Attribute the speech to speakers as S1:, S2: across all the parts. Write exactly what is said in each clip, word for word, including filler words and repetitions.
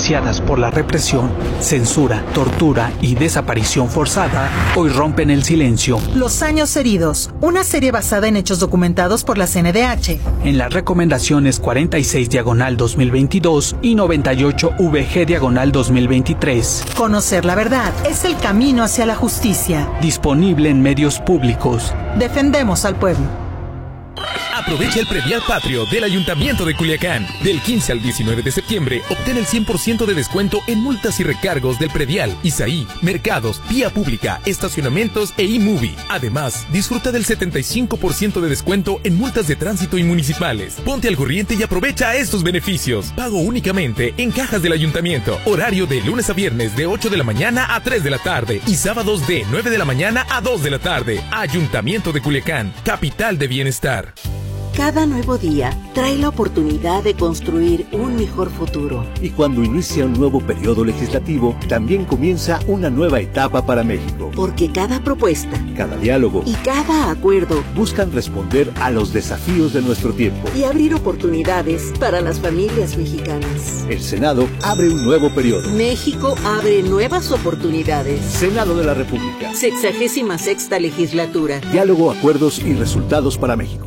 S1: influenciadas por la represión, censura, tortura y desaparición forzada, hoy rompen el silencio.
S2: Los años heridos, una serie basada en hechos documentados por la C N D H.
S1: En las recomendaciones cuarenta y seis diagonal dos mil veintidós y noventa y ocho V G diagonal dos mil veintitrés.
S2: Conocer la verdad es el camino hacia la justicia.
S1: Disponible en medios públicos.
S2: Defendemos al pueblo.
S3: Aprovecha el predial patrio del Ayuntamiento de Culiacán. Del quince al diecinueve de septiembre, obtén el cien por ciento de descuento en multas y recargos del predial, Isaí, mercados, vía pública, estacionamientos e eMovie. Además, disfruta del setenta y cinco por ciento de descuento en multas de tránsito y municipales. Ponte al corriente y aprovecha estos beneficios. Pago únicamente en cajas del Ayuntamiento. Horario de lunes a viernes de ocho de la mañana a tres de la tarde y sábados de nueve de la mañana a dos de la tarde. Ayuntamiento de Culiacán, capital de bienestar.
S4: Cada nuevo día trae la oportunidad de construir un mejor futuro.
S5: Y cuando inicia un nuevo periodo legislativo, también comienza una nueva etapa para México.
S4: Porque cada propuesta,
S5: cada diálogo
S4: y cada acuerdo
S5: buscan responder a los desafíos de nuestro tiempo
S4: y abrir oportunidades para las familias mexicanas.
S5: El Senado abre un nuevo periodo.
S4: México abre nuevas oportunidades.
S5: Senado de la República.
S4: Sexagésima sexta legislatura.
S5: Diálogo, acuerdos y resultados para México.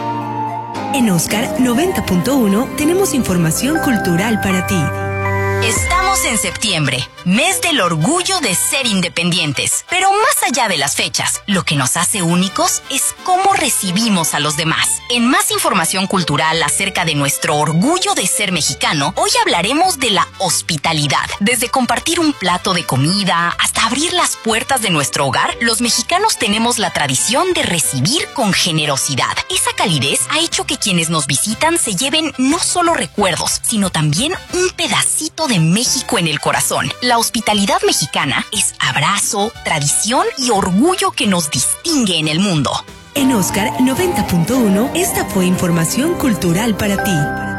S6: En Oscar noventa punto uno tenemos información cultural para ti.
S7: Estamos en septiembre, mes del orgullo de ser independientes. Pero más allá de las fechas, lo que nos hace únicos es cómo recibimos a los demás. En más información cultural acerca de nuestro orgullo de ser mexicano, hoy hablaremos de la hospitalidad. Desde compartir un plato de comida hasta abrir las puertas de nuestro hogar, los mexicanos tenemos la tradición de recibir con generosidad. Esa calidez ha hecho que quienes nos visitan se lleven no solo recuerdos, sino también un pedacito de México en el corazón. La hospitalidad mexicana es abrazo, tradición y orgullo que nos distingue en el mundo.
S6: En Oscar noventa punto uno, esta fue información cultural para ti.